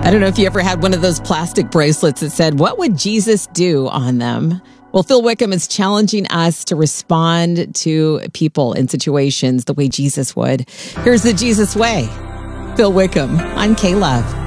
I don't know if you ever had one of those plastic bracelets that said, "What would Jesus do?" on them. Well, Phil Wickham is challenging us to respond to people in situations the way Jesus would. Here's the Jesus way. Phil Wickham on K-Love.